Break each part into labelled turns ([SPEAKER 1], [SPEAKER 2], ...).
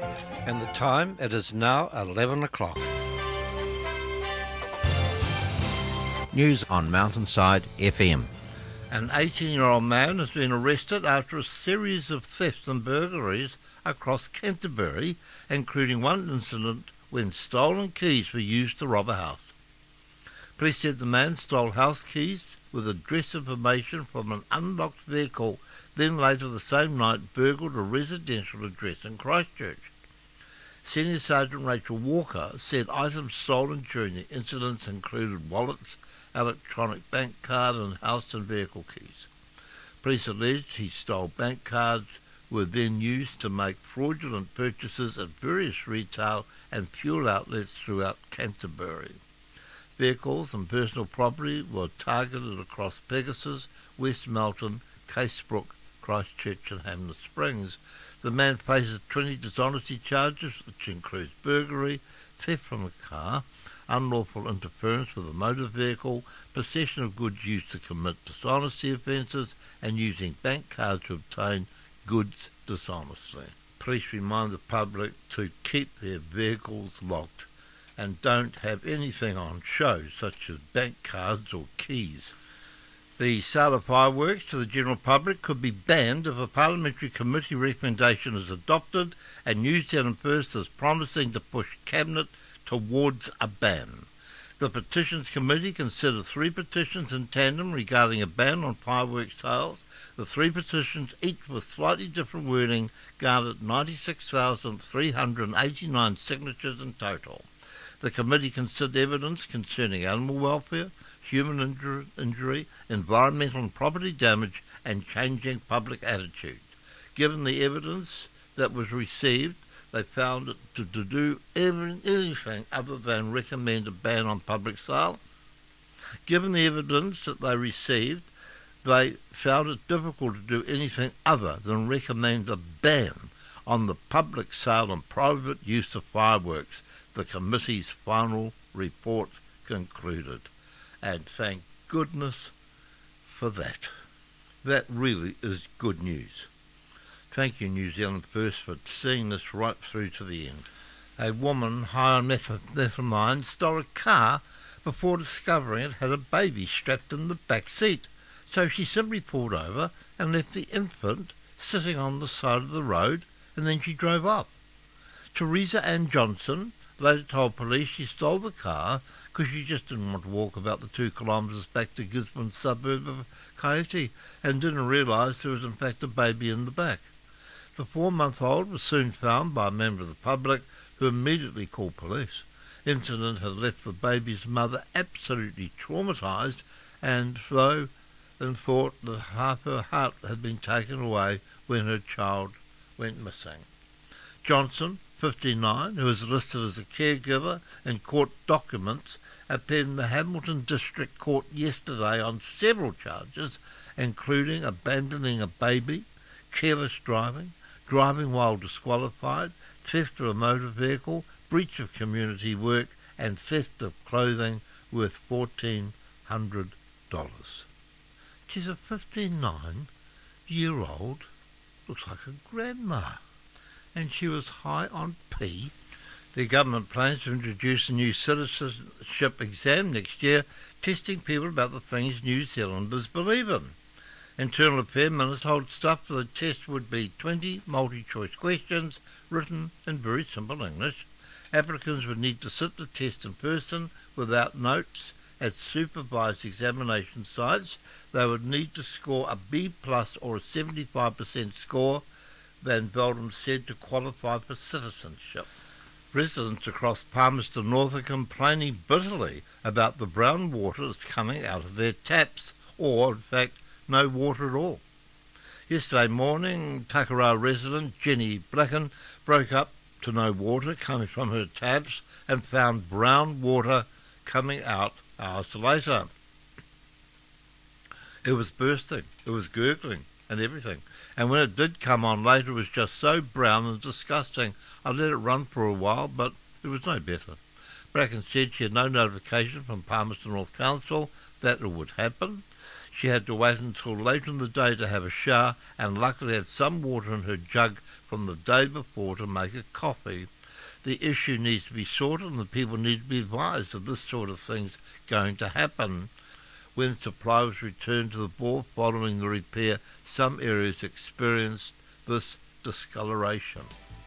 [SPEAKER 1] And the time, it is now 11 o'clock. News on Mountainside FM. An 18-year-old man has been arrested after a series of thefts and burglaries across Canterbury, including one incident when stolen keys were used to rob a house. Police said the man stole house keys with address information from an unlocked vehicle, then later the same night burgled a residential address in Christchurch. Senior Sergeant Rachel Walker said items stolen during the incidents included wallets, electronic bank card and house and vehicle keys. Police alleged he stole bank cards were then used to make fraudulent purchases at various retail and fuel outlets throughout Canterbury. Vehicles and personal property were targeted across Pegasus, West Melton, Casebrook, Christchurch and Hamner Springs. The man faces 20 dishonesty charges, which includes burglary, theft from a car, unlawful interference with a motor vehicle, possession of goods used to commit dishonesty offences, and using bank cards to obtain goods dishonestly. Police remind the public to keep their vehicles locked and don't have anything on show, such as bank cards or keys. The sale of fireworks to the general public could be banned if a parliamentary committee recommendation is adopted, and New Zealand First is promising to push Cabinet towards a ban. The Petitions Committee considered 3 petitions in tandem regarding a ban on fireworks sales. The 3 petitions, each with slightly different wording, garnered 96,389 signatures in total. The committee considered evidence concerning animal welfare, human injury, environmental and property damage, and changing public attitudes. Given the evidence that was received, they found it to do anything other than recommend a ban on public sale. Given the evidence that they received, they found it difficult to do anything other than recommend a ban on the public sale and private use of fireworks, the committee's final report concluded. And thank goodness for that. That really is good news. Thank you, New Zealand First, for seeing this right through to the end. A woman high on methamphetamine stole a car before discovering it had a baby strapped in the back seat. So she simply pulled over and left the infant sitting on the side of the road, and then she drove off. Teresa Ann Johnson later told police she stole the car because she just didn't want to walk about the 2 kilometres back to Gisborne's suburb of Coyote, and didn't realise there was in fact a baby in the back. The 4-month-old was soon found by a member of the public, who immediately called police. The incident had left the baby's mother absolutely traumatised, and thought that half her heart had been taken away when her child went missing. Johnson, 59, who was listed as a caregiver in court documents, appeared in the Hamilton District Court yesterday on several charges, including abandoning a baby, careless driving, driving while disqualified, theft of a motor vehicle, breach of community work, and theft of clothing worth $1,400. She's a 59-year-old, looks like a grandma, and she was high on P. The government plans to introduce a new citizenship exam next year, testing people about the things New Zealanders believe in. Internal Affairs Minister told staff the test would be 20 multi-choice questions written in very simple English. Applicants would need to sit the test in person without notes at supervised examination sites. They would need to score a B+ or a 75% score, Van Veldem said, to qualify for citizenship. Residents across Palmerston North are complaining bitterly about the brown water that's coming out of their taps, or, in fact, no water at all. Yesterday morning, Takarawa resident Jenny Blacken broke up to no water coming from her taps and found brown water coming out hours later. It was bursting, it was gurgling and everything. And when it did come on later, it was just so brown and disgusting. I let it run for a while, but it was no better. Bracken said she had no notification from Palmerston North Council that it would happen. She had to wait until late in the day to have a shower and luckily had some water in her jug from the day before to make a coffee. The issue needs to be sorted and the people need to be advised of this sort of thing's going to happen. When supply was returned to the bore following the repair, some areas experienced this discoloration.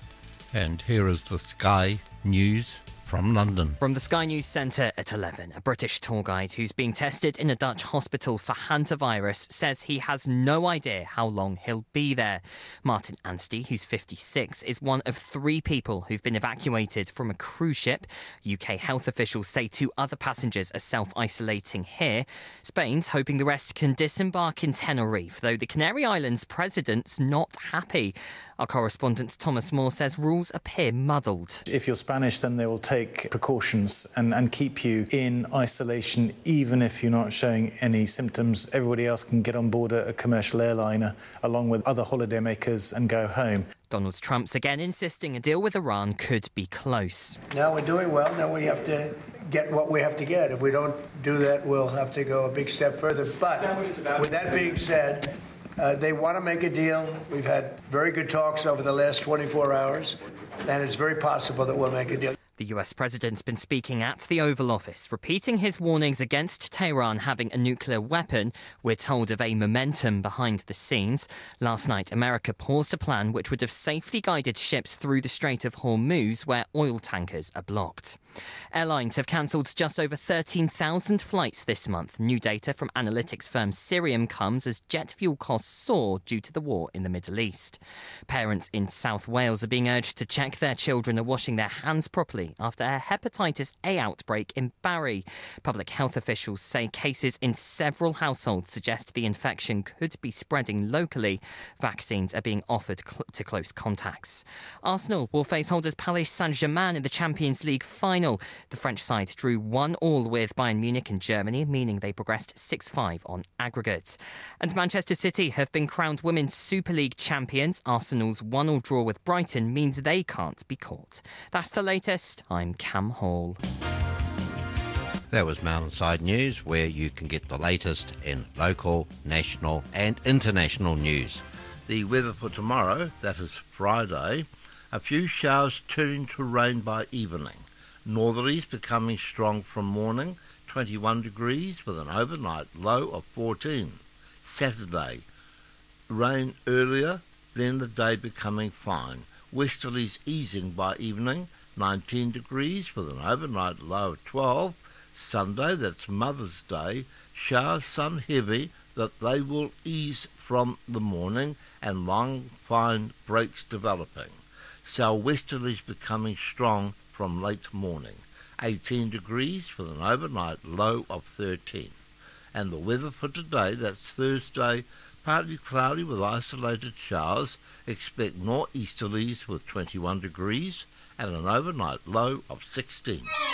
[SPEAKER 1] And here is the Sky News from London.
[SPEAKER 2] From the Sky News Centre at 11, a British tour guide who's being tested in a Dutch hospital for hantavirus says he has no idea how long he'll be there. Martin Anstey, who's 56, is one of 3 people who've been evacuated from a cruise ship. UK health officials say 2 other passengers are self-isolating here. Spain's hoping the rest can disembark in Tenerife, though the Canary Islands president's not happy. Our correspondent Thomas Moore says rules appear muddled.
[SPEAKER 3] If you're Spanish, then they will take precautions and keep you in isolation, even if you're not showing any symptoms. Everybody else can get on board a commercial airliner along with other holidaymakers and go home.
[SPEAKER 2] Donald Trump's again insisting a deal with Iran could be close.
[SPEAKER 4] Now we're doing well. Now we have to get what we have to get. If we don't do that, we'll have to go a big step further. But with that being said, they want to make a deal. We've had very good talks over the last 24 hours, and it's very possible that we'll make a deal.
[SPEAKER 2] The US president's been speaking at the Oval Office, repeating his warnings against Tehran having a nuclear weapon. We're told of a momentum behind the scenes. Last night, America paused a plan which would have safely guided ships through the Strait of Hormuz, where oil tankers are blocked. Airlines have cancelled just over 13,000 flights this month. New data from analytics firm Cirium comes as jet fuel costs soar due to the war in the Middle East. Parents in South Wales are being urged to check their children are washing their hands properly after a hepatitis A outbreak in Barry. Public health officials say cases in several households suggest the infection could be spreading locally. Vaccines are being offered to close contacts. Arsenal will face holders Paris Saint-Germain in the Champions League final. The French side drew 1-1 with Bayern Munich in Germany, meaning they progressed 6-5 on aggregate. And Manchester City have been crowned Women's Super League champions. Arsenal's 1-1 draw with Brighton means they can't be caught. That's the latest. I'm Cam Hall.
[SPEAKER 1] That was Mountainside News, where you can get the latest in local, national and international news. The weather for tomorrow, that is Friday, a few showers turning to rain by evening. Northerlies becoming strong from morning, 21 degrees with an overnight low of 14. Saturday, rain earlier, then the day becoming fine. Westerlies easing by evening, 19 degrees with an overnight low of 12. Sunday, that's Mother's Day, showers some heavy that they will ease from the morning and long fine breaks developing. Southwesterlies becoming strong from late morning, 18 degrees with an overnight low of 13. And the weather for today, that's Thursday, partly cloudy with isolated showers. Expect northeasterlies with 21 degrees and an overnight low of 16.